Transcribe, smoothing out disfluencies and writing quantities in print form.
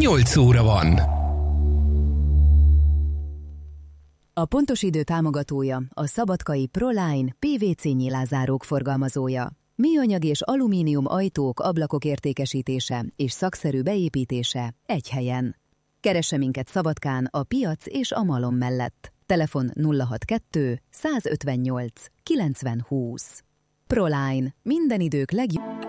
8 óra van. A Pontos Idő támogatója a Szabadkai ProLine PVC nyilázárók forgalmazója. Műanyag és alumínium ajtók, ablakok értékesítése és szakszerű beépítése egy helyen. Keresse minket Szabadkán a piac és a malom mellett. Telefon 062 158 90 20. ProLine. Minden idők legjobb.